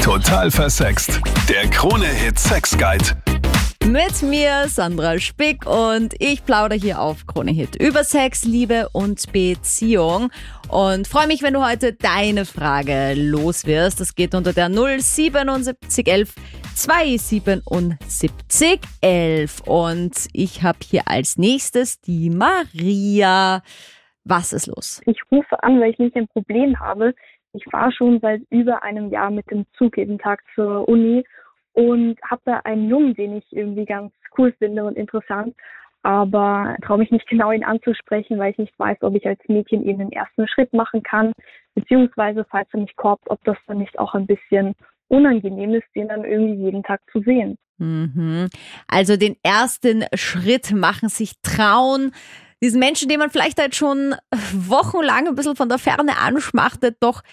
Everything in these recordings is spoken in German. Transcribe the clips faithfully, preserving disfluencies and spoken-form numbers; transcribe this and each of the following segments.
Total versext. Der Krone-Hit Sex Guide. Mit mir Sandra Spick und ich plaudere hier auf Krone-Hit über Sex, Liebe und Beziehung. Und freue mich, wenn du heute deine Frage los wirst. Das geht unter der null siebenundsiebzig elf zweihundertsiebenundsiebzig elf. Und ich habe hier als nächstes die Maria. Was ist los? Ich rufe an, weil ich nicht ein Problem habe. Ich fahre schon seit über einem Jahr mit dem Zug jeden Tag zur Uni und habe da einen Jungen, den ich irgendwie ganz cool finde und interessant, aber traue mich nicht genau, ihn anzusprechen, weil ich nicht weiß, ob ich als Mädchen eben den ersten Schritt machen kann, beziehungsweise falls er mich korbt, ob das dann nicht auch ein bisschen unangenehm ist, den dann irgendwie jeden Tag zu sehen. Mhm. Also den ersten Schritt machen, sich trauen, diesen Menschen, den man vielleicht halt schon wochenlang ein bisschen von der Ferne anschmachtet, doch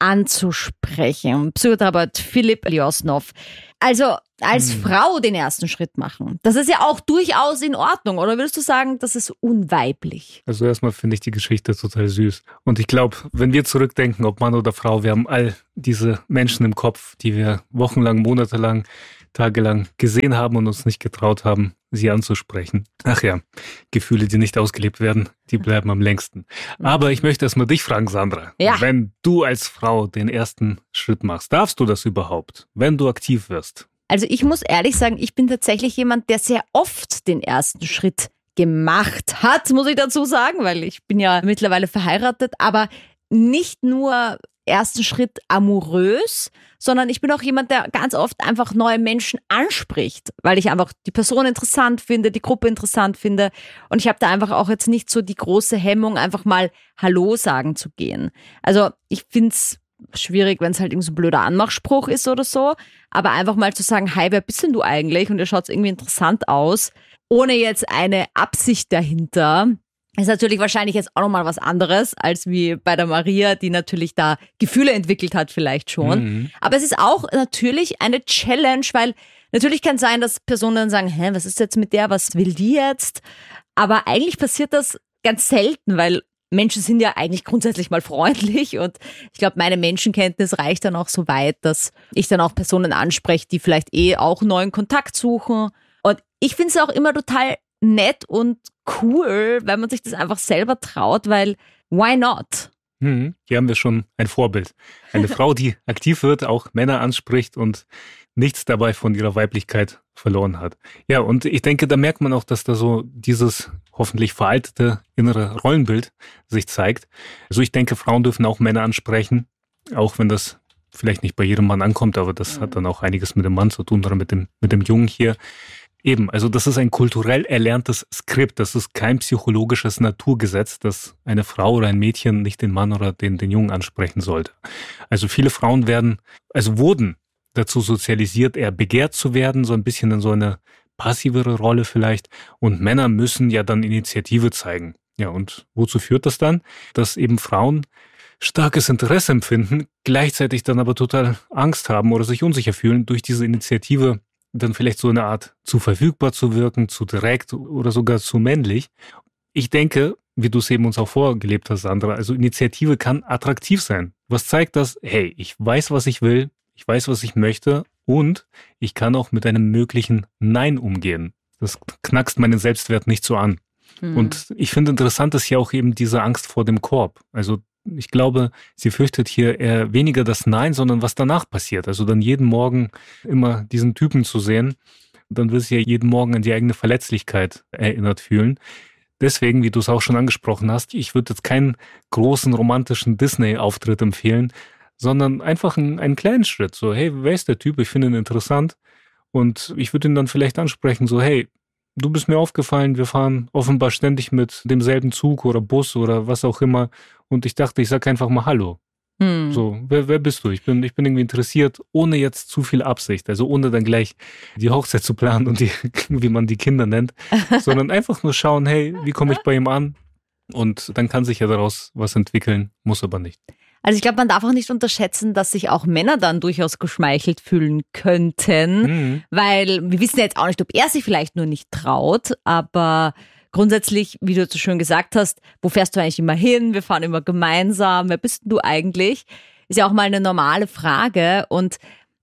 anzusprechen. Psychotherapeut Philipp Liosnov. Also als hm. Frau den ersten Schritt machen, das ist ja auch durchaus in Ordnung. Oder würdest du sagen, das ist unweiblich? Also erstmal finde ich die Geschichte total süß. Und ich glaube, wenn wir zurückdenken, ob Mann oder Frau, wir haben all diese Menschen im Kopf, die wir wochenlang, monatelang, tagelang gesehen haben und uns nicht getraut haben, sie anzusprechen. Ach ja, Gefühle, die nicht ausgelebt werden, die bleiben am längsten. Aber ich möchte erstmal dich fragen, Sandra. Ja. Wenn du als Frau den ersten Schritt machst, darfst du das überhaupt, wenn du aktiv wirst? Also ich muss ehrlich sagen, ich bin tatsächlich jemand, der sehr oft den ersten Schritt gemacht hat, muss ich dazu sagen, weil ich bin ja mittlerweile verheiratet, aber nicht nur ersten Schritt amorös, sondern ich bin auch jemand, der ganz oft einfach neue Menschen anspricht, weil ich einfach die Person interessant finde, die Gruppe interessant finde und ich habe da einfach auch jetzt nicht so die große Hemmung, einfach mal Hallo sagen zu gehen. Also ich finde es schwierig, wenn es halt irgendwie so ein blöder Anmachspruch ist oder so, aber einfach mal zu sagen, hi, wer bist denn du eigentlich? Und ihr schaut irgendwie interessant aus, ohne jetzt eine Absicht dahinter. Ist natürlich wahrscheinlich jetzt auch nochmal was anderes, als wie bei der Maria, die natürlich da Gefühle entwickelt hat vielleicht schon. Mhm. Aber es ist auch natürlich eine Challenge, weil natürlich kann es sein, dass Personen dann sagen, hä, was ist jetzt mit der, was will die jetzt? Aber eigentlich passiert das ganz selten, weil Menschen sind ja eigentlich grundsätzlich mal freundlich und ich glaube, meine Menschenkenntnis reicht dann auch so weit, dass ich dann auch Personen anspreche, die vielleicht eh auch neuen Kontakt suchen. Und ich finde es auch immer total nett und cool, wenn man sich das einfach selber traut, weil why not? Hm, hier haben wir schon ein Vorbild. Eine Frau, die aktiv wird, auch Männer anspricht und nichts dabei von ihrer Weiblichkeit verloren hat. Ja, und ich denke, da merkt man auch, dass da so dieses hoffentlich veraltete innere Rollenbild sich zeigt. Also ich denke, Frauen dürfen auch Männer ansprechen, auch wenn das vielleicht nicht bei jedem Mann ankommt, aber das hat dann auch einiges mit dem Mann zu tun oder mit dem, mit dem Jungen hier. Eben, also das ist ein kulturell erlerntes Skript, das ist kein psychologisches Naturgesetz, dass eine Frau oder ein Mädchen nicht den Mann oder den, den Jungen ansprechen sollte. Also viele Frauen werden, also wurden dazu sozialisiert, eher begehrt zu werden, so ein bisschen in so eine passivere Rolle vielleicht. Und Männer müssen ja dann Initiative zeigen. Ja, und wozu führt das dann? Dass eben Frauen starkes Interesse empfinden, gleichzeitig dann aber total Angst haben oder sich unsicher fühlen, durch diese Initiative dann vielleicht so eine Art zu verfügbar zu wirken, zu direkt oder sogar zu männlich. Ich denke, wie du es eben uns auch vorgelebt hast, Sandra, also Initiative kann attraktiv sein. Was zeigt das? Hey, ich weiß, was ich will, ich weiß, was ich möchte und ich kann auch mit einem möglichen Nein umgehen. Das knackst meinen Selbstwert nicht so an. Mhm. Und ich finde interessant ist ja auch eben diese Angst vor dem Korb. Also ich glaube, sie fürchtet hier eher weniger das Nein, sondern was danach passiert. Also dann jeden Morgen immer diesen Typen zu sehen, dann will sie ja jeden Morgen an die eigene Verletzlichkeit erinnert fühlen. Deswegen, wie du es auch schon angesprochen hast, ich würde jetzt keinen großen romantischen Disney-Auftritt empfehlen, sondern einfach einen, einen kleinen Schritt. So, hey, wer ist der Typ? Ich finde ihn interessant. Und ich würde ihn dann vielleicht ansprechen, so, hey, du bist mir aufgefallen, wir fahren offenbar ständig mit demselben Zug oder Bus oder was auch immer. Und ich dachte, ich sag einfach mal Hallo. Hm. So, wer, wer bist du? Ich bin, ich bin irgendwie interessiert, ohne jetzt zu viel Absicht. Also ohne dann gleich die Hochzeit zu planen und die, wie man die Kinder nennt. Sondern einfach nur schauen, hey, wie komme ich bei ihm an? Und dann kann sich ja daraus was entwickeln, muss aber nicht. Also ich glaube, man darf auch nicht unterschätzen, dass sich auch Männer dann durchaus geschmeichelt fühlen könnten, mhm. weil wir wissen ja jetzt auch nicht, ob er sich vielleicht nur nicht traut, aber grundsätzlich, wie du so schön gesagt hast, wo fährst du eigentlich immer hin? Wir fahren immer gemeinsam. Wer bist denn du eigentlich? Ist ja auch mal eine normale Frage und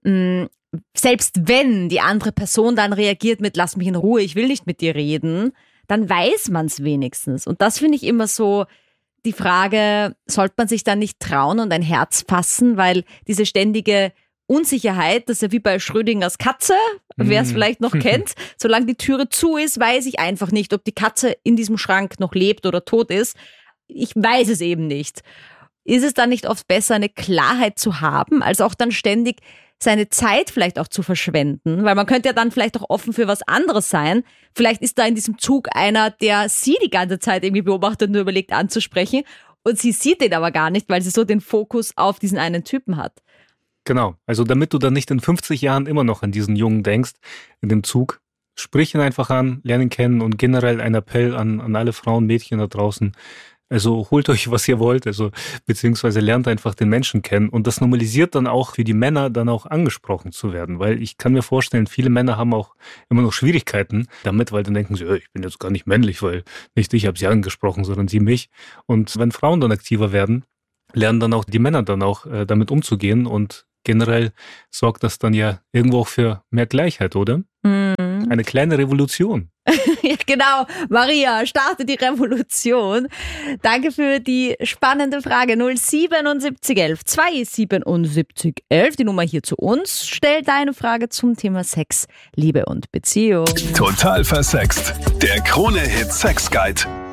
mh, selbst wenn die andere Person dann reagiert mit lass mich in Ruhe, ich will nicht mit dir reden, dann weiß man es wenigstens. Und das finde ich immer so die Frage, sollte man sich dann nicht trauen und ein Herz fassen, weil diese ständige Unsicherheit, das ist ja wie bei Schrödingers Katze, wer es vielleicht noch kennt, solange die Türe zu ist, weiß ich einfach nicht, ob die Katze in diesem Schrank noch lebt oder tot ist. Ich weiß es eben nicht. Ist es dann nicht oft besser, eine Klarheit zu haben, als auch dann ständig seine Zeit vielleicht auch zu verschwenden? Weil man könnte ja dann vielleicht auch offen für was anderes sein. Vielleicht ist da in diesem Zug einer, der sie die ganze Zeit irgendwie beobachtet und nur überlegt anzusprechen und sie sieht den aber gar nicht, weil sie so den Fokus auf diesen einen Typen hat. Genau, also damit du dann nicht in fünfzig Jahren immer noch an diesen Jungen denkst, in dem Zug, sprich ihn einfach an, lern ihn kennen und generell ein Appell an, an alle Frauen, Mädchen da draußen. Also holt euch, was ihr wollt, also beziehungsweise lernt einfach den Menschen kennen und das normalisiert dann auch für die Männer, dann auch angesprochen zu werden, weil ich kann mir vorstellen, viele Männer haben auch immer noch Schwierigkeiten damit, weil dann denken sie, ich bin jetzt gar nicht männlich, weil nicht ich habe sie angesprochen, sondern sie mich. Und wenn Frauen dann aktiver werden, lernen dann auch die Männer dann auch äh, damit umzugehen und generell sorgt das dann ja irgendwo auch für mehr Gleichheit, oder? Mhm. Eine kleine Revolution. Ja, genau. Maria, starte die Revolution. Danke für die spannende Frage. null siebenundsiebzig elf zweihundertsiebenundsiebzig elf, die Nummer hier zu uns. Stell deine Frage zum Thema Sex, Liebe und Beziehung. Total versext. Der Krone-Hit Sex Guide.